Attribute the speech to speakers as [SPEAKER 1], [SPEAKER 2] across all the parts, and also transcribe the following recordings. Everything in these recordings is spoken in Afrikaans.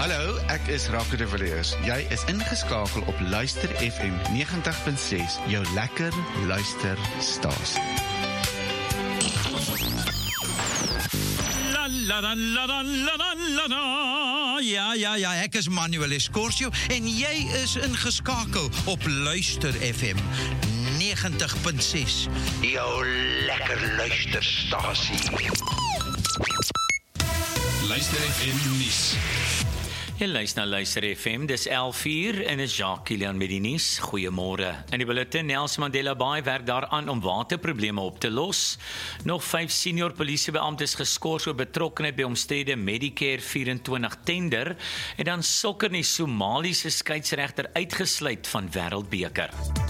[SPEAKER 1] Hallo, ek is Rako de Villiers. Jy is ingeskakel op Luister FM 90.6, jou lekker luisterstasie.
[SPEAKER 2] Ja, ek is Manuel Escorcio en jy is ingeskakel op Luister FM 90.6, jou lekker luisterstasie.
[SPEAKER 3] Luister FM nuus.
[SPEAKER 4] Jy luister na Luister FM, dis 11:00 en is Jacques Kilian met die nuus. Goeiemôre. In die bulletin, Nelson Mandela Bay werk daaraan om waterprobleme op te los. Nog 5 senior polisiebeamptes geskort oor betrokkenheid by omstrede Medicare 24 tender en dan sokker die Somaliese skeieregter uitgesluit van Wêreldbeker.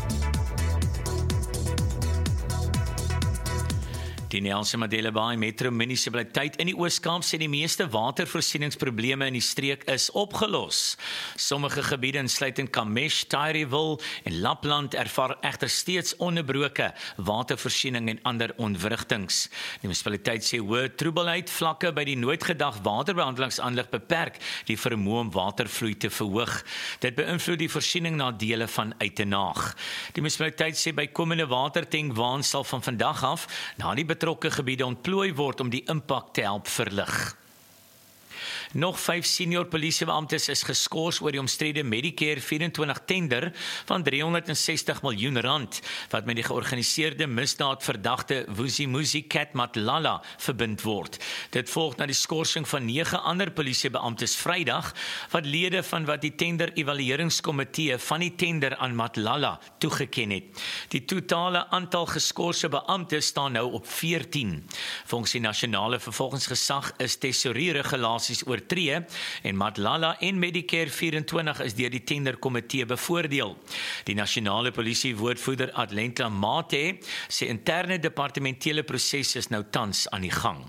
[SPEAKER 4] Die Nelson Mandela Bay Metro munisipaliteit in die Oos-Kaap sê die meeste watervoorsieningsprobleme in die streek is opgelos. Sommige gebiede insluitend Kamesh, Tyriville en Lapland ervaar egter steeds onderbroke watervoorsiening en ander ontwrigtings. Die munisipaliteit sê hoë troebelheid vlakke by die Nooitgedag waterbehandelingsaanleg beperk die vermoë om watervloei te verhoog. Dit beïnvloed die voorsiening na dele van Uitenaag. Die munisipaliteit sê bykomende watertankwaans sal van vandag af na die betrokke gebiede ontplooi word om die impak te help verlig. Nog 5 senior polisiebeamptes is geskort oor die omstrede Medicare 24 tender van R360 miljoen wat met die georganiseerde misdaadverdagte Vusimuzi Cat Matlala verbind word. Dit volg na die skorsing van 9 ander polisiebeamptes Vrydag wat lede van wat die tender evalueringskomitee van die tender aan Matlala toegeken het. Die totale aantal geskorse beamptes staan nou op 14. Volgens die nasionale vervolgingsgesag is tesourieregulasies oortree en Matlala en Medicare 24 is deur die tenderkomitee bevoordeel. Die nasionale polisiewoordvoerder Adlenta Mate sê interne departementele proses is nou tans aan die gang.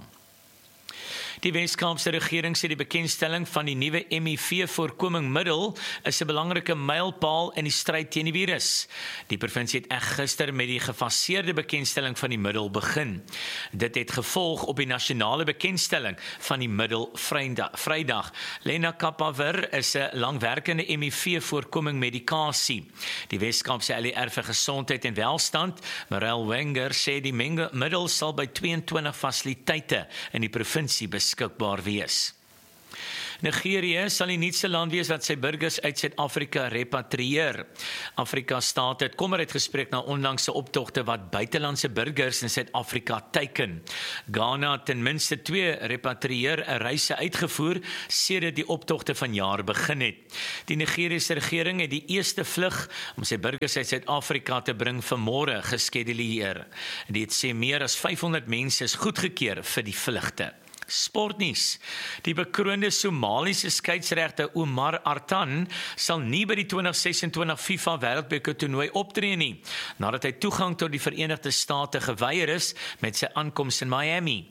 [SPEAKER 4] Die Wes-Kaapse regering sê die bekendstelling van die nuwe HIV-voorkomingmiddel is 'n belangrike mylpaal in die stryd teen die virus. Die provinsie het gister met die gefaseerde bekendstelling van die middel begin. Dit het gevolg op die nasionale bekendstelling van die middel Vrydag. Lenacapavir is 'n langwerkende HIV-voorkoming medikasie. Die Wes-Kaapse LER vir Gesondheid en Welstand, Merel Wenger, sê die middel sal by 22 fasiliteite in die provinsie beskikbaar wees. Nigerië sal die nuutste land wees wat sy burgers uit Suid-Afrika repatrieer. Afrika-staat het kommer uitgespreek na onlangse optogte wat buitelandse burgers in Suid-Afrika teiken. Ghana het ten minste 2 repatrieer-reise uitgevoer sedert die optogte vanjaar begin het. Die Nigeriese regering het die eerste vlug om sy burgers uit Suid-Afrika te bring vanmôre geskeduleer. Dit sê meer as 500 mense is goedgekeur vir die vlugte. Sportnuus. Die bekroonde Somaliese skeieregter Omar Artan sal nie by die 2026 FIFA Wêreldbeker toernooi optree nie, nadat hy toegang tot die Verenigde State geweier is met sy aankoms in Miami.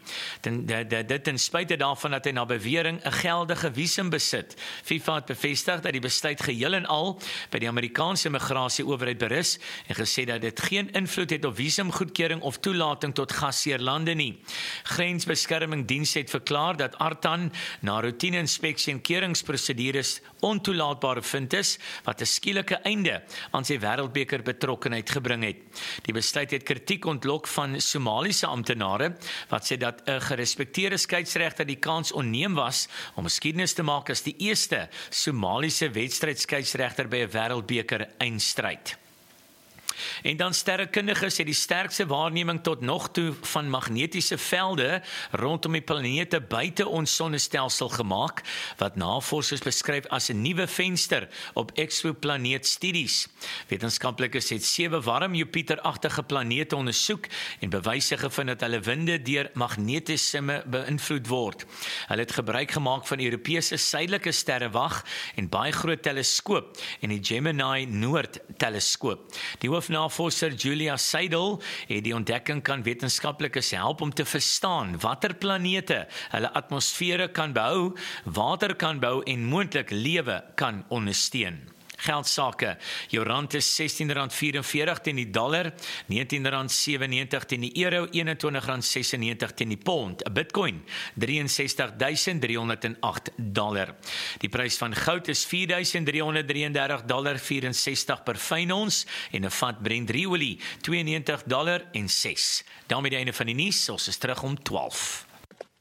[SPEAKER 4] Dit ten spyte daarvan dat hy na bewering 'n geldige visum besit. FIFA het bevestig dat die besluit geheel en al by die Amerikaanse migrasieowerheid berus en gesê dat dit geen invloed het op visumgoedkeuring of toelating tot gasheerlande nie. Grensbeskermingsdiens het verklaar dat Artan na roetine-inspeksie en keuringsprosedures ontoelaatbaar bevind is, wat 'n skielike einde aan sy Wêreldbeker betrokkenheid gebring het. Die besluit het kritiek ontlok van Somaliese amptenare, wat sê dat 'n gerespekteerde skeieregter die kans onneem was om geskiedenis te maak as die eerste Somaliese wedstrydskeieregter by 'n Wêreldbeker eindstryd. En dan sterrekundiges het die sterkste waarneming tot nog toe van magnetiese velde rondom die planete buite ons sonnestelsel gemaak, wat navorsers beskryf as 'n nuwe venster op exoplaneetstudies. Wetenskaplikes het 7 warm Jupiter-agtige planete ondersoek en bewyse gevind dat hulle winde deur magnetisme beïnvloed word. Hulle het gebruik gemaak van die Europese suidelike sterrewag en baie groot teleskoop en die Gemini Noord teleskoop. Die hoofnavorser Julia Seidel het die ontdekking kan wetenskaplikes help om te verstaan watter planete hulle atmosfere kan behou, water kan behou en moontlik lewe kan ondersteun. Geldsake. Jou rand is R16.44 teen die dollar, R19.97 teen die euro, R21.96 teen die pond. 'n Bitcoin $63,308. Die prys van goud is $4,333.64 per fyn ons en 'n vat Brent olie $92.06. daarmee die einde van die nuus. Ons is terug om 12.